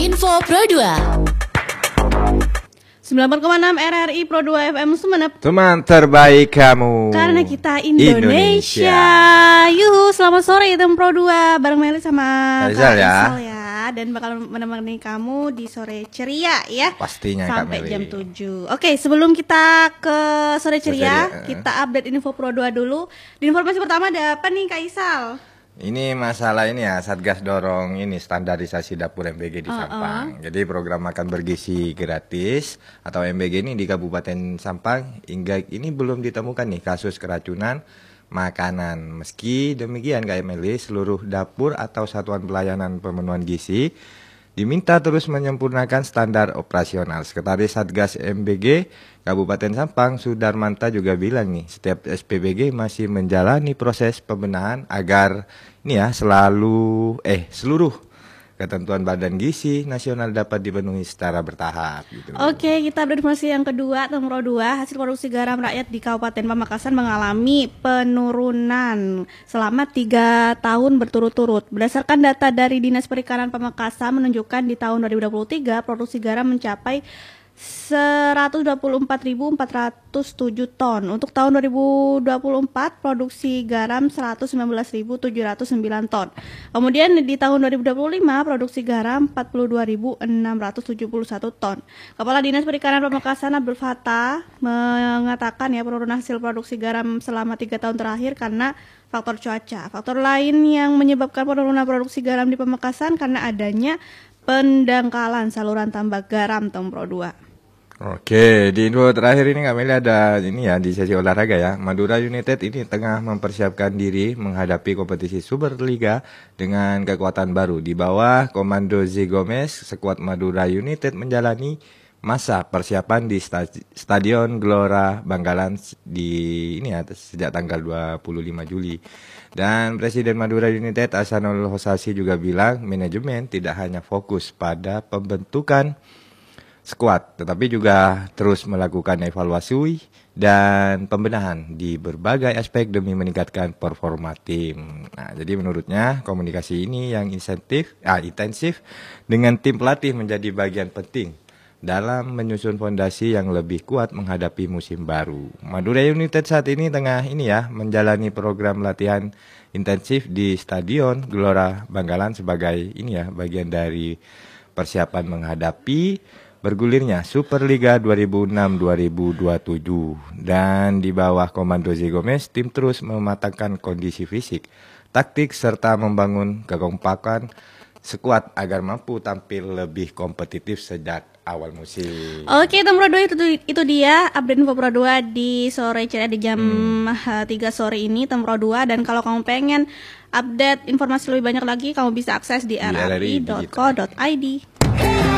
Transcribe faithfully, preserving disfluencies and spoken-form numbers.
Info Pro dua. sembilan puluh empat koma enam R R I Pro dua F M Sumenep. Teman terbaik kamu. Karena kita Indonesia. Indonesia. Yuhu, selamat sore Tem Pro dua bareng Meli sama Kaisal ya. ya. Dan bakal menemani kamu di sore ceria ya. Pastinya sampai Kak Meli. jam tujuh. Oke, sebelum kita ke sore ceria, ceria, kita update Info Pro dua dulu. Di informasi pertama ada apa nih Kaisal? Ini masalah ini ya, Satgas dorong ini standarisasi dapur M B G di Uh-uh. Sampang. Jadi program makan bergizi gratis atau M B G ini di Kabupaten Sampang hingga ini belum ditemukan nih kasus keracunan makanan. Meski demikian Kak Meli, seluruh dapur atau satuan pelayanan pemenuhan gizi diminta terus menyempurnakan standar operasional. Sekretaris Satgas M B G Kabupaten Sampang Sudarmanta juga bilang nih, setiap S P B G masih menjalani proses pembenahan agar ini ya selalu eh seluruh ketentuan Badan Gizi Nasional dapat dipenuhi secara bertahap gitu. Oke, kita update informasi yang kedua, nomor dua, hasil produksi garam rakyat di Kabupaten Pamekasan mengalami penurunan selama tiga tahun berturut-turut. Berdasarkan data dari Dinas Perikanan Pamekasan menunjukkan di tahun dua ribu dua puluh tiga produksi garam mencapai seratus dua puluh empat ribu empat ratus tujuh ton. Untuk tahun dua ribu dua puluh empat produksi garam seratus sembilan belas ribu tujuh ratus sembilan ton. Kemudian di tahun dua ribu dua puluh lima produksi garam empat puluh dua ribu enam ratus tujuh puluh satu ton. Kepala Dinas Perikanan Pamekasan Abdul Fattah mengatakan ya penurunan hasil produksi garam selama tiga tahun terakhir karena faktor cuaca. Faktor lain yang menyebabkan penurunan produksi garam di Pamekasan karena adanya pendangkalan saluran tambak garam Tem Pro dua. Oke, di info terakhir ini Kak Meli ada ini ya di sesi olahraga ya. Madura United ini tengah mempersiapkan diri menghadapi kompetisi Superliga dengan kekuatan baru. Di bawah komando Z Gomez, skuad Madura United menjalani masa persiapan di Stadion Gelora Bangkalan di ini ya sejak tanggal dua puluh lima Juli. Dan Presiden Madura United Ahsanul Hossasi juga bilang manajemen tidak hanya fokus pada pembentukan skuad, tetapi juga terus melakukan evaluasi dan pembenahan di berbagai aspek demi meningkatkan performa tim. Nah, jadi menurutnya komunikasi ini yang insentif, ah, intensif dengan tim pelatih menjadi bagian penting dalam menyusun fondasi yang lebih kuat menghadapi musim baru. Madura United saat ini tengah ini ya menjalani program latihan intensif di Stadion Gelora Bangkalan sebagai ini ya bagian dari persiapan menghadapi bergulirnya Superliga dua ribu enam dua ribu dua puluh tujuh. Dan di bawah komando Z Gomez, tim terus mematangkan kondisi fisik, taktik serta membangun kekompakan skuad agar mampu tampil lebih kompetitif sejak awal musim. Oke, Tem Pro dua itu, itu dia update Info Pro dua di sore ceria di jam hmm. tiga sore ini Tem Pro dua. Dan kalau kamu pengen update informasi lebih banyak lagi, kamu bisa akses di r r i dot co dot i d.